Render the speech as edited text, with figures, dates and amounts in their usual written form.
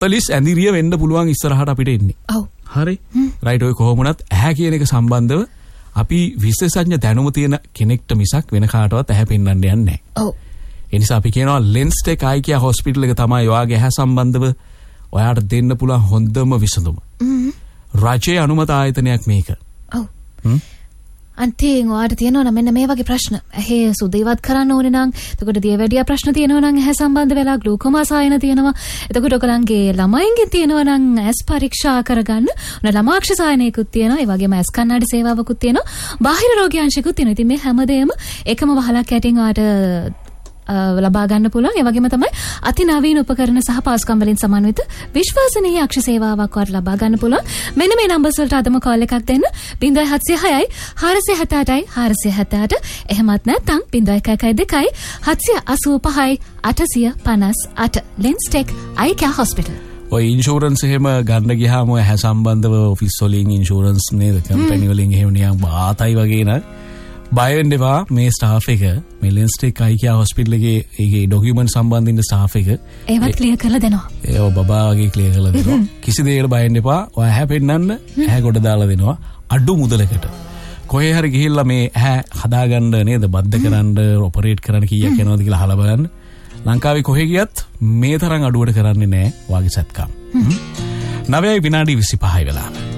40 ඇඳිරිය වෙන්න පුළුවන් ඉස්සරහට අපිට එන්නේ. ඔව්. හරි. රයිට් ඔය කොහොමුණත් ඇහැ කියන එක සම්බන්ධව අපි විශේෂඥ දැනුම තියෙන කෙනෙක්ට මිසක් වෙන කාටවත් ඇහැ පෙන්වන්න යන්නේ නැහැ. ඔව්. ඒ නිසා අපි කියනවා ලෙන්ස්ටෙක් අයි කියා හොස්පිටල් එක තමයි ඔයාගේ ඇහැ සම්බන්ධව ඔයාට දෙන්න පුළුවන් හොඳම විසඳුම. රජයේ අනුමත ආයතනයක් මේක. ඔව්. අන්තිම ඔයාට තියෙනවා නම් මෙන්න මේ වගේ ප්‍රශ්න. ඇහි සුද ඉවත් කරන්න ඕනේ නම්, එතකොට දියවැඩියා ප්‍රශ්න තියෙනවා නම් ඇහැ සම්බන්ධ වෙලා ග්ලූකෝමාස් ආයන තියෙනවා. එතකොට ඔයගලන්ගේ ළමයින්ගේ තියෙනවා නම් ඇස් පරීක්ෂා කරගන්න ඕන ළමාක්ෂ සායනයකුත් තියෙනවා. ඒ වගේම ඇස් කණ්ණාඩි සේවාවකුත් තියෙනවා. බාහිර රෝග්‍යාංශිකුත් තියෙනවා. ඉතින් මේ හැමදේම එකම වහලක් යටින් ඔයාට ලබා ගන්න පුළුවන්. ඒ වගේම තමයි අතිනවීන උපකරණ සහ පාස්කම් වලින් සමන්විත විශ්වාසනීය අක්ෂ සේවාවක් වට ලබා ගන්න පුළුවන්. මෙන්න මේ නම්බර්ස් වලට අදම කෝල් එකක් දෙන්න. 0706යි 478යි 478. එහෙමත් නැත්නම් 0112යි 785යි 858. ලෙන්ස්ටෙක් අයි කියා හොස්පිටල්. ඔය ඉන්ෂුරන්ස් එහෙම ගන්න ගියාම ඔය හැ සම්බන්ධව ඔෆිස් වලින් ඉන්ෂුරන්ස් නේද කම්පැනි වලින් එහෙම නියම් බාතයි වගේ නේද? බය වෙන්න එපා. මේ ස්ටාෆ් එක මේ ලෙන්ස්ටෙක් අයි කියා හොස්පිටල් එකේ ඒකේ ඩොකියුමන්ට් සම්බන්ධින් ස්ටාෆ් එක ඒවත් ක්ලියර් කරලා දෙනවා. ඒව බබා වගේ ක්ලියර් කරලා දෙනවා. කිසි දෙයකට බය වෙන්න එපා. ඔය ඇහැ පෙන්නන්න ඇහැ කොට දාලා දෙනවා අඩු මුදලකට. කොහේ හරි ගිහිල්ලා මේ ඇහැ හදාගන්න නේද බද්ධ කරන්න ඔපරේට් කරන්න කීයක් යනවද කියලා අහලා බලන්න. ලංකාවේ කොහේ ගියත් මේ තරම් අඩුවට කරන්නේ නැහැ වාගේ සත්කම්. 9:25 වෙලා.